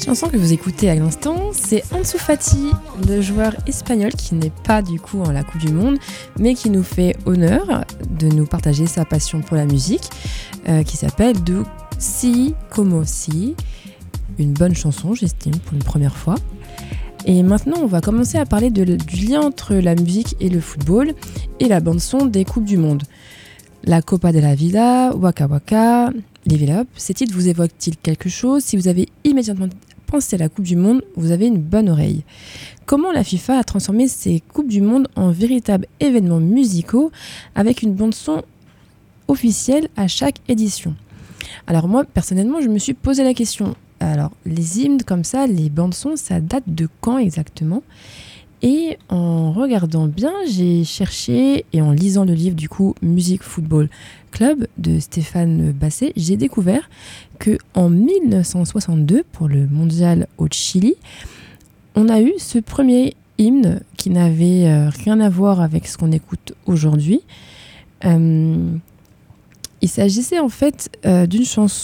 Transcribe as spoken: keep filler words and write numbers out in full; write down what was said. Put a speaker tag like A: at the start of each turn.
A: Cette chanson que vous écoutez à l'instant, c'est Ansu Fati, le joueur espagnol qui n'est pas du coup en la Coupe du Monde, mais qui nous fait honneur de nous partager sa passion pour la musique, euh, qui s'appelle Do Si Como Si, une bonne chanson, j'estime, pour une première fois. Et maintenant, on va commencer à parler de, du lien entre la musique et le football et la bande-son des Coupes du Monde. La Copa de la Vida, Waka Waka, Live It Up, ces titres vous évoquent-ils quelque chose ? Si vous avez immédiatement pensé à la Coupe du Monde, vous avez une bonne oreille. Comment la FIFA a transformé ces Coupes du Monde en véritables événements musicaux avec une bande-son officielle à chaque édition ? Alors moi, personnellement, je me suis posé la question. Alors, les hymnes comme ça, les bandes-sons, ça date de quand exactement ? Et en regardant bien, j'ai cherché, et en lisant le livre du coup Music Football Club de Stéphane Basset, j'ai découvert qu'en dix-neuf cent soixante-deux, pour le mondial au Chili, on a eu ce premier hymne qui n'avait euh, rien à voir avec ce qu'on écoute aujourd'hui. Euh, il s'agissait en fait euh, d'une chanson